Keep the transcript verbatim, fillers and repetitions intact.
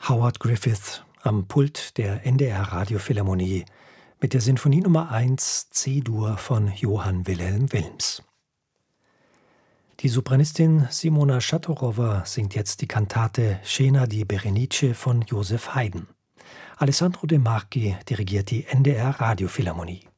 Howard Griffith am Pult der N D R Radiophilharmonie mit der Sinfonie Nummer eins C-Dur von Johann Wilhelm Wilms. Die Sopranistin Simona Schatorova singt jetzt die Kantate Scena di Berenice von Joseph Haydn. Alessandro De Marchi dirigiert die N D R Radiophilharmonie.